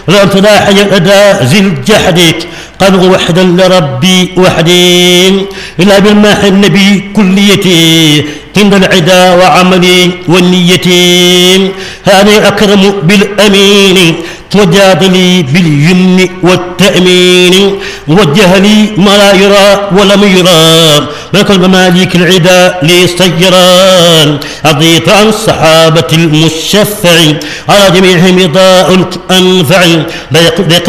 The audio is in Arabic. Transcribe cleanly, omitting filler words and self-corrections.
لا تلاحي الأداء ذي الجحد قد وحدا لربي وحدي إلا بالماح النبي كليتي عند العدا وعملي والنية هذا أكرم بالأمين وجادلي باليمن والتأمين وجه لي ما لا يرى ولم يرى ملك المماليك العدا لي سيران أضيف عن الصحابة المشفع على جميعهم إضاء أنفع